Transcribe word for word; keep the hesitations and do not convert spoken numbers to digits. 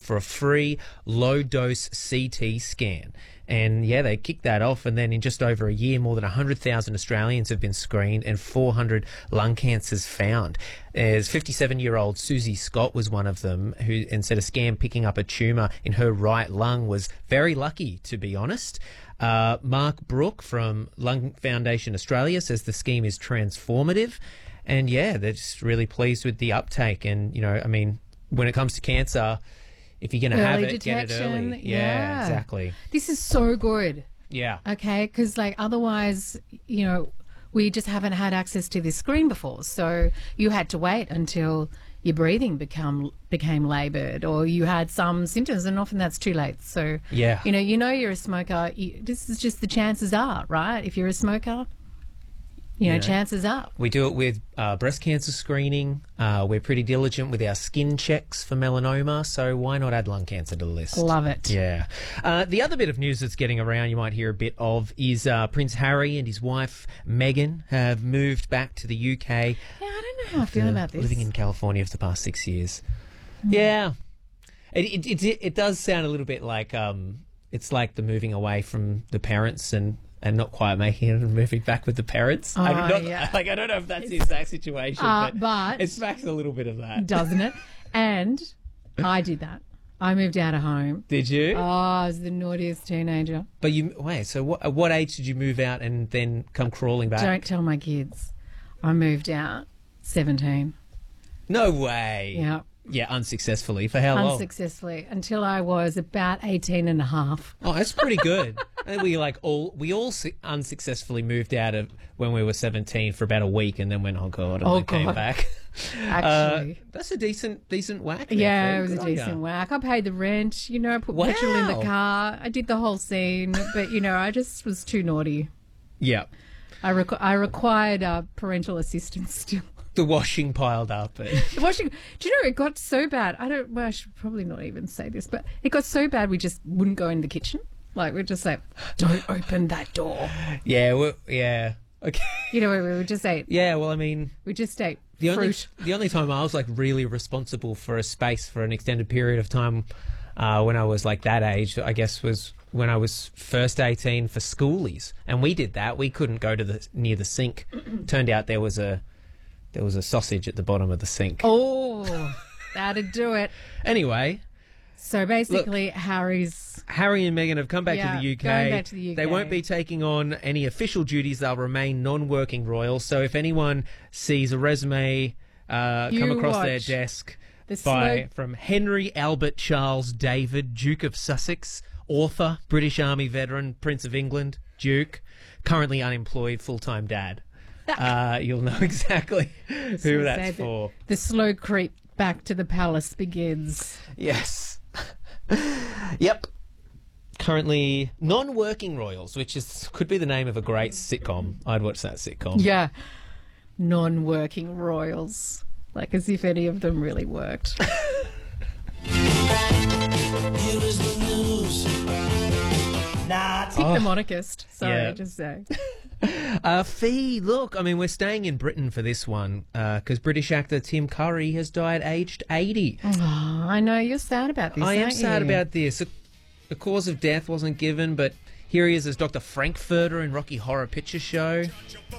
for a free low-dose C T scan. And, yeah, they kicked that off, and then in just over a year, more than one hundred thousand Australians have been screened and four hundred lung cancers found. As fifty-seven-year-old Susie Scott was one of them, who, instead of scan picking up a tumour in her right lung, was very lucky, to be honest. Uh, Mark Brook from Lung Foundation Australia says the scheme is transformative. And, yeah, they're just really pleased with the uptake. And, you know, I mean, when it comes to cancer, if you're going to have it, detection, get it early. Yeah, yeah, exactly. This is so good. Yeah. Okay, because, like, otherwise, you know, we just haven't had access to this screen before. So you had to wait until your breathing become became laboured, or you had some symptoms, and often that's too late. So, yeah. you know, you know you're a smoker. You, this is just the chances are, right? If you're a smoker, you know, Yeah. chances are. We do it with uh, breast cancer screening. Uh, we're pretty diligent with our skin checks for melanoma, so why not add lung cancer to the list? Love it. Yeah. Uh, the other bit of news that's getting around, you might hear a bit of, is uh, Prince Harry and his wife Meghan have moved back to the U K. Yeah, I don't know how I feel about this. Living in California for the past six years. Mm. Yeah. It, it, it, it does sound a little bit like um, it's like the moving away from the parents and and not quite making it and moving back with the parents. Oh, I don't, yeah. Like, I don't know if that's the exact situation, Uh, but, but it smacks a little bit of that. doesn't it? And I did that. I moved out of home. Did you? Oh, I was the naughtiest teenager. But you, wait, so what, at what age did you move out and then come crawling back? Don't tell my kids. I moved out seventeen. No way. Yeah. Yeah, unsuccessfully. For how long? Unsuccessfully, until I was about eighteen and a half. Oh, that's pretty good. I think we like all we all su- unsuccessfully moved out of when we were seventeen for about a week, and then went, oh god, and Oh, then came God. back. Actually. Uh, that's a decent decent whack. there, Yeah, Fred. it was Good a on ya. decent whack. I paid the rent, you know, I put petrol in the Wow. car. I did the whole scene, but, you know, I just was too naughty. Yeah, I, requ- I required uh, parental assistance still. the washing piled up. And The washing. Do you know, it got so bad. I don't, well, I should probably not even say this, but it got so bad we just wouldn't go in the kitchen. Like, we're just like, don't open that door. yeah, well, yeah, okay, You know, we would just ate, yeah. Well, I mean, we just ate the only fruit. the only time I was like really responsible for a space for an extended period of time uh, when I was like that age, I guess, was when I was first eighteen for schoolies, and we did that. We couldn't go to the near the sink. Turned out there was a there was a sausage at the bottom of the sink. Oh, that'd do it. Anyway, So basically, Harry's... Harry and Meghan have come back Yeah, to the U K. going back to the U K. They won't be taking on any official duties. They'll remain non-working royals. So if anyone sees a resume uh, You come across their watch desk the by slow- from Henry Albert Charles David, Duke of Sussex, author, British Army veteran, Prince of England, Duke, currently unemployed, full-time dad, uh, you'll know exactly who So that's say that for. The slow creep back to the palace begins. Yes. Yep. Currently non-working royals, which is could be the name of a great sitcom. I'd watch that sitcom. Yeah. Non-working royals. Like as if any of them really worked. Here is the news. Nah, Tick the monarchist. Sorry, Yeah. just say. Uh, Fee, look, I mean, we're staying in Britain for this one because British actor Tim Curry has died aged eighty. Oh, I know you're sad about this. I am aren't sad you? about this. A- The cause of death wasn't given, but here he is as Doctor Frankfurter in Rocky Horror Picture Show.